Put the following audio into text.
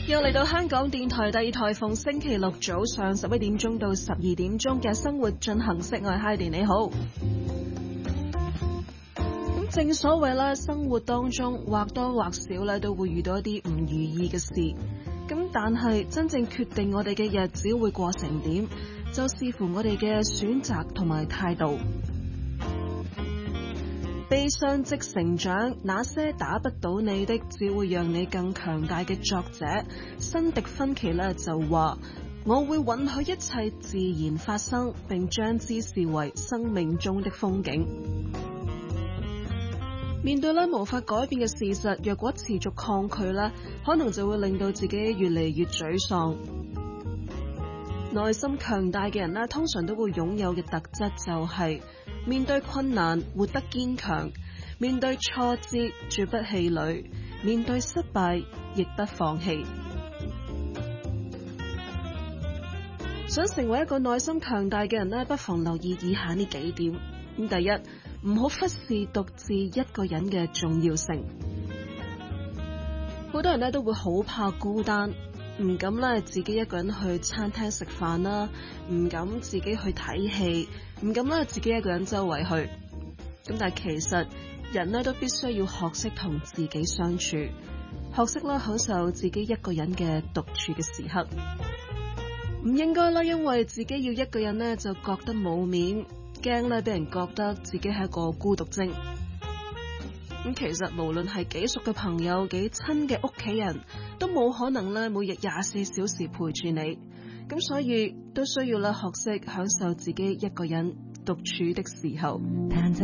又嚟到香港電台第二台，逢星期六早上11點鐘到12點鐘嘅生活進行式，我係 Heidi， 你好。咁正所謂啦，生活當中或多或少咧都會遇到一啲唔如意嘅事，咁但係真正決定我哋嘅日子會過成點，就視乎我哋嘅選擇同埋態度。悲傷即成長，那些打不倒你的，只會讓你更強大嘅作者辛迪芬奇咧就話：我會允許一切自然發生，並將之視為生命中的風景。面對咧無法改變嘅事實，若果持續抗拒咧，可能就會令到自己越嚟越沮喪。內心強大嘅人咧，通常都會擁有嘅特質就係面對困難活得堅強，面對挫折絕不氣餒，面對失敗亦不放棄。想成為一個內心強大嘅人咧，不妨留意以下呢幾點。第一，唔好忽視獨自一個人嘅重要性。好多人咧都會好怕孤單，唔敢咧自己一個人去餐廳食飯啦，唔敢自己去睇戲，唔敢咧自己一個人周圍去。咁但係其實人咧都必須要學識同自己相處，學識啦享受自己一個人嘅獨處嘅時刻。唔應該啦，因為自己要一個人咧就覺得冇面，驚咧俾人覺得自己係一個孤獨精。咁其實無論係幾熟嘅朋友，幾親嘅屋企人，都冇可能咧每日24小時陪住你。咁所以都需要咧學識享受自己一個人獨處的時候。